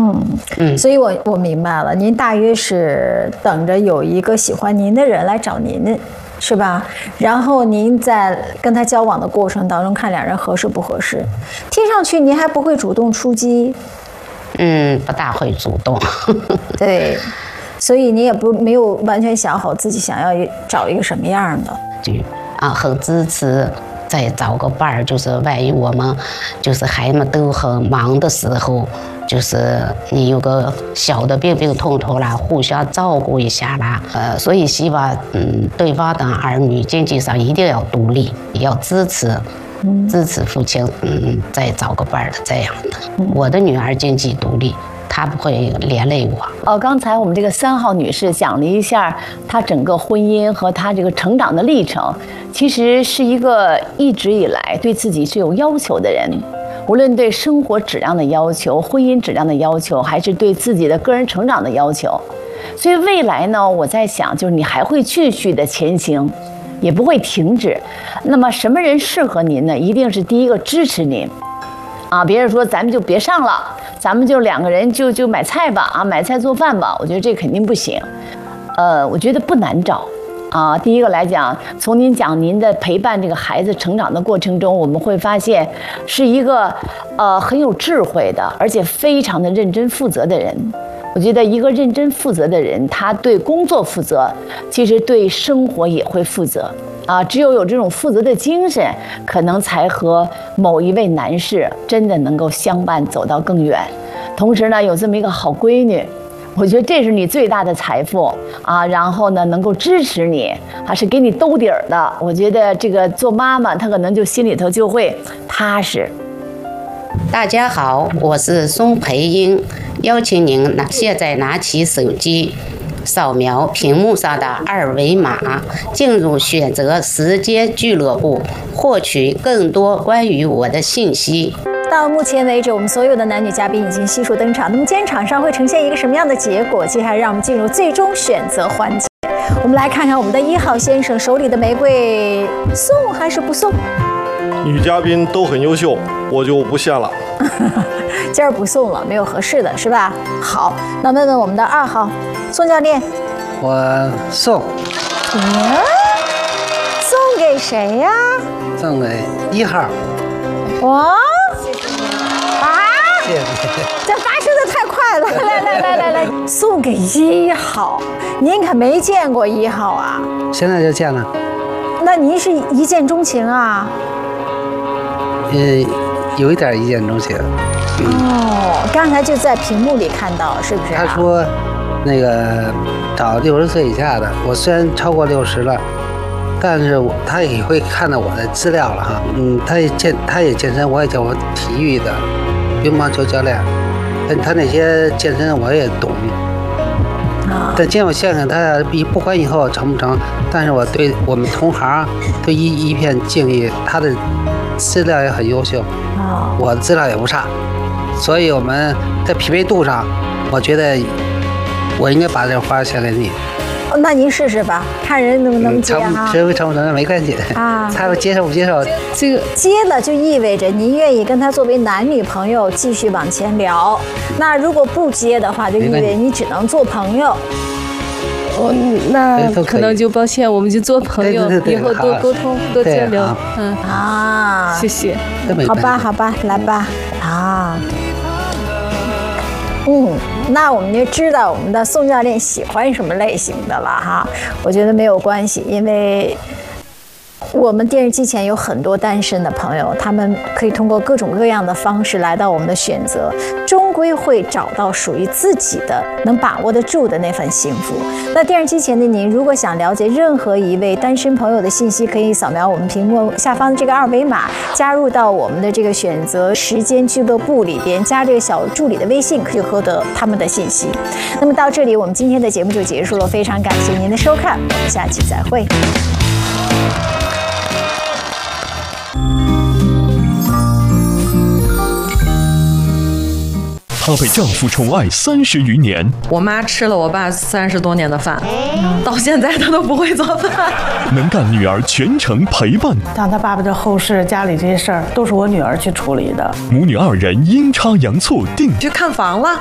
所以我明白了，您大约是等着有一个喜欢您的人来找您，是吧？然后您在跟他交往的过程当中，看两人合适不合适。听上去您还不会主动出击， 不大会主动。 对，所以你也没有完全想好自己想要找一个什么样的。 很支持。再找个伴儿，就是万一我们就是孩子们都很忙的时候，就是你有个小的病病痛痛啦，互相照顾一下啦。所以希望对方的儿女经济上一定要独立，也要支持父亲，再找个伴儿的这样的。我的女儿经济独立。她不会连累我。 刚才我们这个3号女士讲了一下她整个婚姻和她这个成长的历程，其实是一个一直以来对自己是有要求的人，无论对生活质量的要求、婚姻质量的要求，还是对自己的个人成长的要求。所以未来呢，我在想，就是你还会继续的前行，也不会停止。那么什么人适合您呢？一定是第一个支持您。别人说咱们就别上了，咱们就2个人就买菜吧，买菜做饭吧，我觉得这肯定不行。我觉得不难找第一个来讲，从您讲您的陪伴这个孩子成长的过程中，我们会发现是一个很有智慧的，而且非常的认真负责的人。我觉得一个认真负责的人，他对工作负责，其实对生活也会负责。只有这种负责的精神，可能才和某一位男士真的能够相伴走到更远。同时呢，有这么一个好闺女，我觉得这是你最大的财富然后呢，能够支持你，还是给你兜底儿的。我觉得这个做妈妈，她可能就心里头就会踏实。 大家好，我是宋培英，邀请您现在拿起手机，扫描屏幕上的2维码，进入选择时间俱乐部，获取更多关于我的信息。 到目前为止，我们所有的男女嘉宾已经悉数登场。那么今天场上会呈现一个什么样的结果？接下来让我们进入最终选择环节。我们来看看我们的1号先生手里的玫瑰，送还是不送？ 女嘉宾都很优秀，我就不献了。 今儿不送了，没有合适的，是吧？好，那问问我们的2号宋教练， 我送。 送给谁呀？ 送给1号。 哇！ 谢谢。 这发生的太快了！来，送给1号。您可没见过1号啊？ 现在就见了。 那您是一见钟情啊？ 有一点一见钟情。 刚才就在屏幕里看到，是不是？ 他说，那个找60岁以下的。我虽然超过60了，但是他也会看到我的资料了哈。他也健身，我也教我体育的，乒乓球教练。他那些健身我也懂。但见我相声，他不管以后成不成，但是我对我们同行都一片敬意，他的资料也很优秀，我的资料也不差，所以我们在匹配度上，我觉得我应该把这花献给你。 那您试试吧，看人能不能接啊？ 成不成没关系他们接受不接受？ 这个接了就意味着您愿意跟他作为男女朋友继续往前聊。那如果不接的话，就意味着你只能做朋友。 那可能就抱歉，我们就做朋友，以后多沟通多交流。谢谢。 好吧，来吧。那我们就知道我们的宋教练喜欢什么类型的了哈。我觉得没有关系，因为我们电视机前有很多单身的朋友，他们可以通过各种各样的方式来到我们的选择，终归会找到属于自己的能把握得住的那份幸福。那电视机前的您，如果想了解任何一位单身朋友的信息，可以扫描我们屏幕下方的这个2维码，加入到我们的这个选择时间俱乐部里边，加这个小助理的微信，可以获得他们的信息。那么到这里，我们今天的节目就结束了，非常感谢您的收看，我们下期再会。 她被丈夫宠爱30余年， 我妈吃了我爸30多年的饭，到现在她都不会做饭。 能干女儿全程陪伴， 像他爸爸的后事、家里这些事儿，都是我女儿去处理的。 母女2人阴差阳错定去看房了，